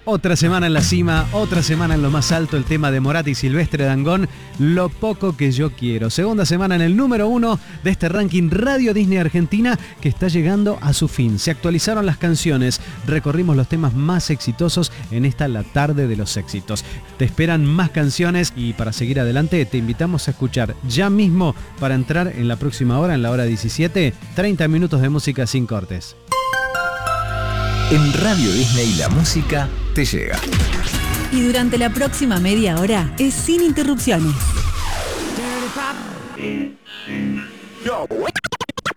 Otra semana en la cima, otra semana en lo más alto, el tema de Morat y Silvestre Dangond, Lo poco que yo quiero. Segunda semana en el número 1 de este ranking Radio Disney Argentina que está llegando a su fin. Se actualizaron las canciones, recorrimos los temas más exitosos en esta La Tarde de los Éxitos. Te esperan más canciones y para seguir adelante te invitamos a escuchar ya mismo para entrar en la próxima hora, en la hora 17, 30 minutos de música sin cortes. En Radio Disney la música te llega. Y durante la próxima media hora es sin interrupciones.